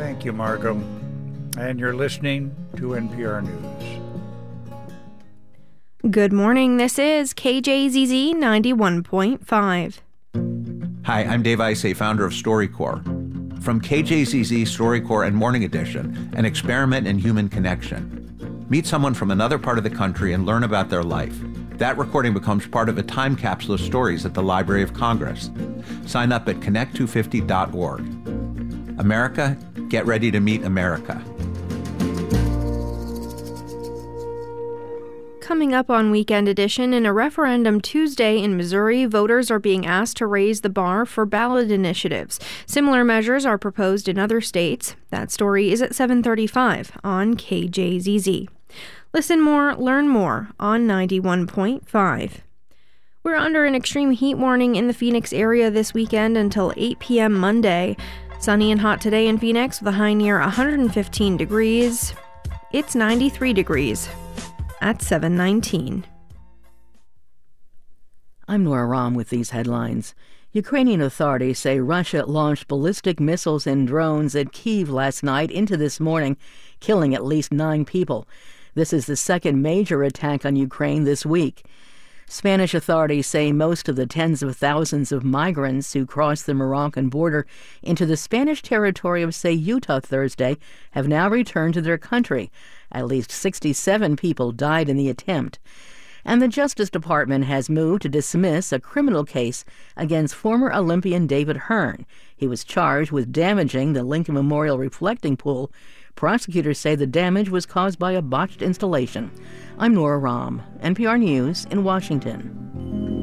Thank you, Margot. And you're listening to NPR News. Good morning. This is KJZZ 91.5. Hi, I'm Dave Isay, founder of StoryCorps. From KJZZ, StoryCorps, and Morning Edition, an experiment in human connection. Meet someone from another part of the country and learn about their life. That recording becomes part of a time capsule of stories at the Library of Congress. Sign up at connect250.org. America, get ready to meet America. Coming up on Weekend Edition, in a referendum Tuesday in Missouri, voters are being asked to raise the bar for ballot initiatives. Similar measures are proposed in other states. That story is at 7:35 on KJZZ. Listen more, learn more on 91.5. We're under an extreme heat warning in the Phoenix area this weekend until 8 p.m. Monday. Sunny and hot today in Phoenix with a high near 115 degrees. It's 93 degrees at 7:19. I'm Nora Rahm with these headlines. Ukrainian authorities say Russia launched ballistic missiles and drones at Kyiv last night into this morning, killing at least 9 people. This is the second major attack on Ukraine this week. Spanish authorities say most of the tens of thousands of migrants who crossed the Moroccan border into the Spanish territory of Ceuta Thursday have now returned to their country. At least 67 people died in the attempt. And the Justice Department has moved to dismiss a criminal case against former Olympian David Hearn. He was charged with damaging the Lincoln Memorial reflecting pool. Prosecutors say the damage was caused by a botched installation. I'm Nora Rahm, NPR News in Washington.